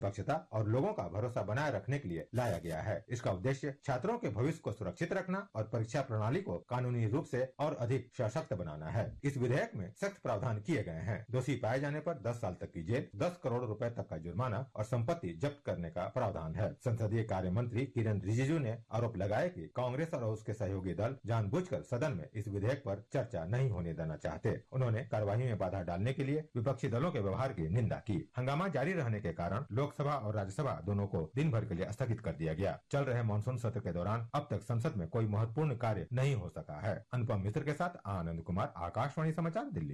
पक्षता और लोगों का भरोसा बनाए रखने के लिए लाया गया है। इसका उद्देश्य छात्रों के भविष्य को सुरक्षित रखना और परीक्षा प्रणाली को कानूनी रूप से और अधिक सशक्त बनाना है। इस विधेयक में सख्त प्रावधान किए गए हैं। दोषी पाए जाने पर 10 साल तक की जेल, 10 करोड़ रुपए तक का जुर्माना और संपत्ति जब्त करने का प्रावधान है। संसदीय कार्य मंत्री किरेन रिजिजू ने आरोप लगाया कि कांग्रेस और उसके सहयोगी दल जानबूझकर सदन में इस विधेयक पर चर्चा नहीं होने देना चाहते। उन्होंने कार्यवाही में बाधा डालने के लिए विपक्षी दलों के व्यवहार की निंदा की। हंगामा जारी रहने के कारण लोकसभा और राज्यसभा दोनों को दिन भर के लिए स्थगित कर दिया गया। चल रहे मानसून सत्र के दौरान अब तक संसद में कोई महत्वपूर्ण कार्य नहीं हो सका है। अनुपम मिश्र के साथ आनंद कुमार, आकाशवाणी समाचार, दिल्ली।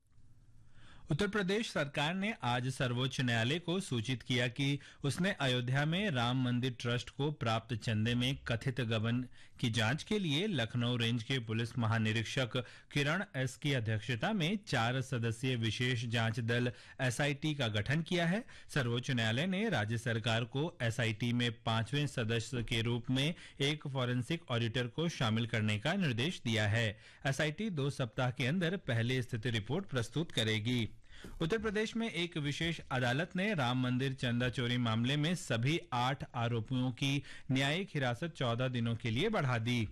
उत्तर प्रदेश सरकार ने आज सर्वोच्च न्यायालय को सूचित किया कि उसने अयोध्या में राम मंदिर ट्रस्ट को प्राप्त चंदे में कथित गबन की जांच के लिए लखनऊ रेंज के पुलिस महानिरीक्षक किरण एस की अध्यक्षता में 4 सदस्यीय विशेष जांच दल एसआईटी का गठन किया है। सर्वोच्च न्यायालय ने राज्य सरकार को एसआईटी में 5वें सदस्य के रूप में एक फॉरेंसिक ऑडिटर को शामिल करने का निर्देश दिया है। एसआईटी 2 सप्ताह के अंदर पहले स्थिति रिपोर्ट प्रस्तुत करेगी। उत्तर प्रदेश में एक विशेष अदालत ने राम मंदिर चंदा चोरी मामले में सभी 8 आरोपियों की न्यायिक हिरासत 14 दिनों के लिए बढ़ा दी।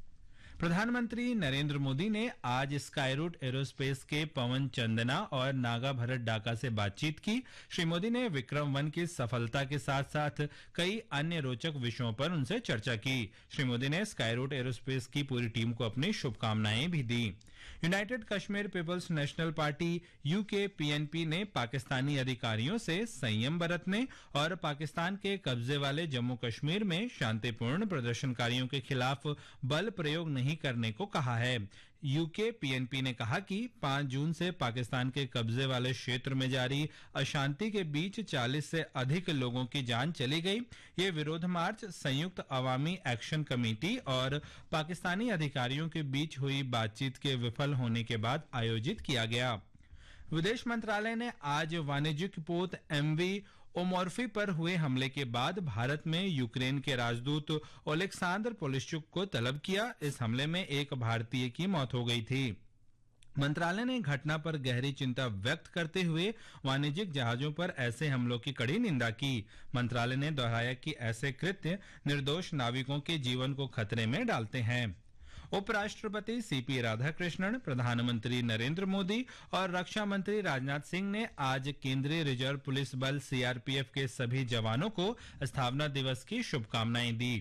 प्रधानमंत्री नरेंद्र मोदी ने आज स्काईरूट एरोस्पेस के पवन चंदना और नागा भरत डाका से बातचीत की। श्री मोदी ने विक्रम 1 की सफलता के साथ साथ कई अन्य रोचक विषयों पर उनसे चर्चा की। श्री मोदी ने स्काईरूट एरोस्पेस की पूरी टीम को अपनी शुभकामनाएं भी दी। United Kashmir peoples national party यूकेपीएनपी ने पाकिस्तानी अधिकारियों से संयम बरतने और पाकिस्तान के कब्जे वाले जम्मू कश्मीर में शांतिपूर्ण प्रदर्शनकारियों के खिलाफ बल प्रयोग नहीं करने को कहा है। यूकेपीएनपी ने कहा कि 5 जून से पाकिस्तान के कब्जे वाले क्षेत्र में जारी अशांति के बीच 40 से अधिक लोगों की जान चली गई। ये विरोध मार्च संयुक्त अवामी एक्शन कमेटी और पाकिस्तानी अधिकारियों के बीच हुई बातचीत के विफल होने के बाद आयोजित किया गया। विदेश मंत्रालय ने आज वाणिज्यिक पोत एमवी ओमोर्फी पर हुए हमले के बाद भारत में यूक्रेन के राजदूत ओलेक्सांद्र पोलिश्चुक को तलब किया। इस हमले में एक भारतीय की मौत हो गई थी। मंत्रालय ने घटना पर गहरी चिंता व्यक्त करते हुए वाणिज्यिक जहाजों पर ऐसे हमलों की कड़ी निंदा की। मंत्रालय ने दोहराया कि ऐसे कृत्य निर्दोष नाविकों के जीवन को खतरे में डालते हैं। उपराष्ट्रपति सीपी राधाकृष्णन, प्रधानमंत्री नरेंद्र मोदी और रक्षा मंत्री राजनाथ सिंह ने आज केंद्रीय रिजर्व पुलिस बल सीआरपीएफ के सभी जवानों को स्थापना दिवस की शुभकामनाएं दी।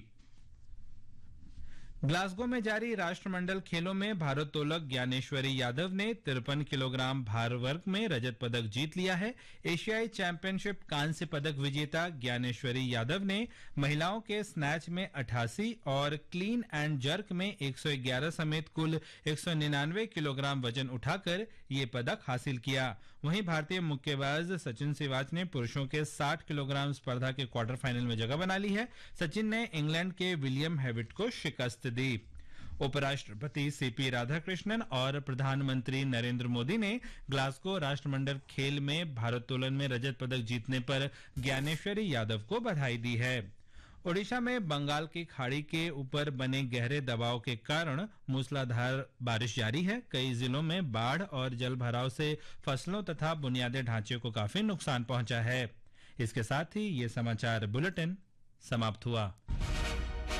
ग्लासगो में जारी राष्ट्रमंडल खेलों में भारोत्तोलक ज्ञानेश्वरी यादव ने 53 किलोग्राम भार वर्ग में रजत पदक जीत लिया है। एशियाई चैंपियनशिप कांस्य पदक विजेता ज्ञानेश्वरी यादव ने महिलाओं के स्नैच में 88 और क्लीन एंड जर्क में 111 समेत कुल 199 किलोग्राम वजन उठाकर ये पदक हासिल किया। वहीं भारतीय मुक्केबाज सचिन सिवाच ने पुरुषों के 60 किलोग्राम स्पर्धा के क्वार्टर फाइनल में जगह बना ली है। सचिन ने इंग्लैंड के विलियम हेविट को शिकस्त दी। उपराष्ट्रपति सीपी राधाकृष्णन और प्रधानमंत्री नरेंद्र मोदी ने ग्लासगो राष्ट्रमंडल खेल में भारोत्तोलन में रजत पदक जीतने पर ज्ञानेश्वरी यादव को बधाई दी है। ओडिशा में बंगाल की खाड़ी के ऊपर बने गहरे दबाव के कारण मूसलाधार बारिश जारी है। कई जिलों में बाढ़ और जल भराव से फसलों तथा बुनियादी ढांचे को काफी नुकसान पहुंचा है। इसके साथ ही ये समाचार बुलेटिन समाप्त हुआ।